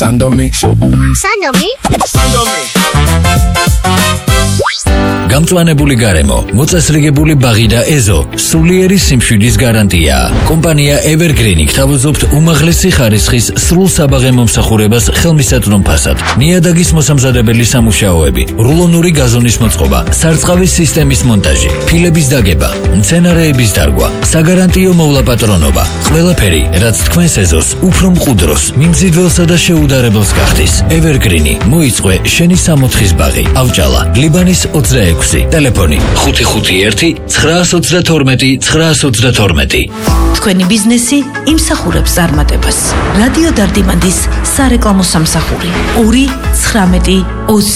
Sandomi. გამწვანებული გარემო, მოწესრიგებული ბაღი და ეზო, სულიერი სიმშვიდის გარანტია. კომპანია Evergreen გთავაზობთ უმაღლესი ხარისხის სრულ საბაღე მომსახურებას ხელმისაწვდომ ფასად. ნიადაგის მოსამზადებელი სამუშაოები, რულონური გაზონის მოწყობა, სარწყავის სისტემის მონტაჟი, ფილების დაგება, მცენარეების დარგვა, საგარანტიო მოვლაპატრონობა. ყველაფერი, რაც თქვენს ეზოს უფრო მყუდროს, მიმზიდველსა და შეუდარებელს გახდის. Evergreen მოიწყვე შენი 64-ის ბაღი. ავჭალა, ლიბანის 26. Ტელეფონი 551 922 922. თქვენი ბიზნესი იმსახურებს წარმატებას. რადიო დარდიმანდის სარეკლამო სამსახური 2 19 20